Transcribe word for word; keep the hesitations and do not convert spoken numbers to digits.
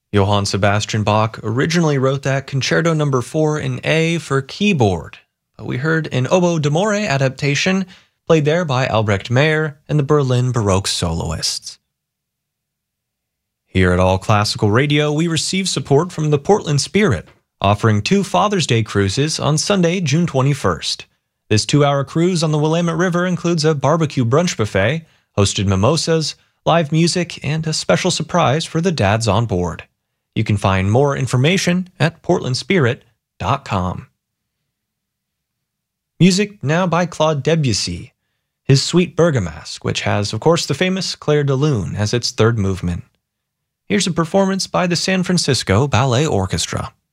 Johann Sebastian Bach originally wrote that Concerto Number four in A for keyboard, but we heard an oboe d'amore adaptation played there by Albrecht Meyer and the Berlin Baroque soloists. Here at All Classical Radio, we receive support from the Portland Spirit, offering two Father's Day cruises on Sunday, June twenty-first. This two-hour cruise on the Willamette River includes a barbecue brunch buffet, hosted mimosas, live music, and a special surprise for the dads on board. You can find more information at portland spirit dot com. Music now by Claude Debussy, his Suite Bergamasque, which has, of course, the famous Clair de Lune as its third movement. Here's a performance by the San Francisco Ballet Orchestra.